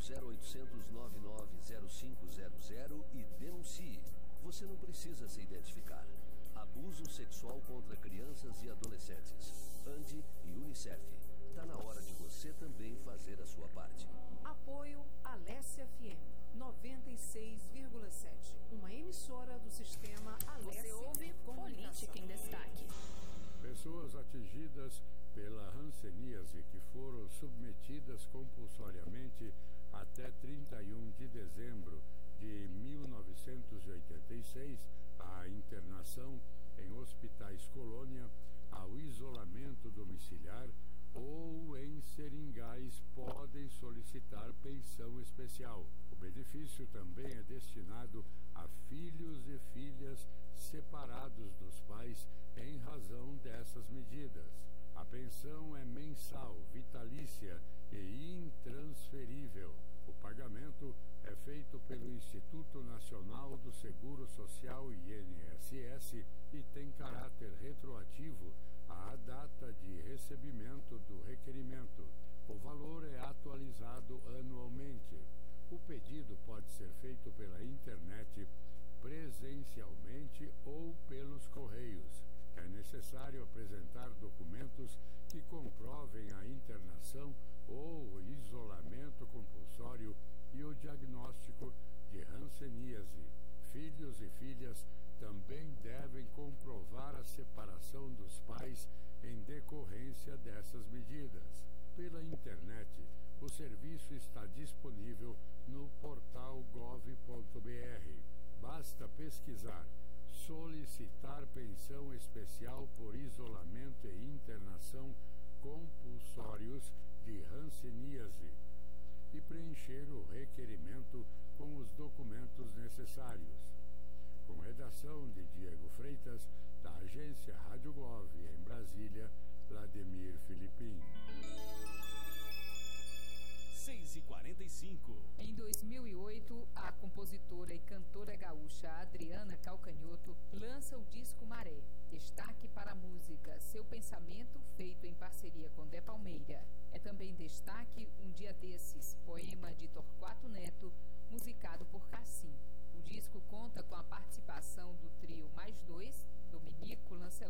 0800 990500 e denuncie. Você não precisa se identificar. Abuso sexual contra crianças e adolescentes. ANDI e UNICEF. Está na hora de você também fazer a sua parte. Apoio Alessia FM 96,7. Uma emissora do sistema Alessia. Você ouve Política em Destaque. Pessoas atingidas pela hanseníase que foram submetidas compulsoriamente até 31 de dezembro de 1986 à internação em hospitais colônia, ao isolamento domiciliar ou em seringais podem solicitar pensão especial. O benefício também é destinado a filhos e filhas separados dos pais em razão dessas medidas. A pensão é mensal, vitalícia e intransferível. O pagamento é feito pelo Instituto Nacional do Seguro Social, INSS, e tem caráter retroativo à data de recebimento do requerimento. O valor é atualizado anualmente. O pedido pode ser feito pela internet, presencialmente ou pelos correios. É necessário apresentar documentos que comprovem a internação ou o isolamento compulsório e o diagnóstico de hanseníase. Filhos e filhas também devem comprovar a separação dos pais em decorrência dessas medidas. Pela internet, o serviço está disponível no portal gov.br. Basta pesquisar solicitar pensão especial por isolamento e internação compulsórios de hanseníase e preencher o requerimento com os documentos necessários. Com redação de Diego Freitas, da agência Rádio Gov, em Brasília, Vladimir Filipim. 6h45. Em 2008, a compositora e cantora gaúcha Adriana Calcanhoto lança o disco Maré, destaque para a música Seu Pensamento, feito em parceria com Dé Palmeira. É também destaque Um Dia Desses, poema de Torquato Neto, musicado por Cassim. O disco conta com a participação do trio Mais Dois, Domenico, Lancelot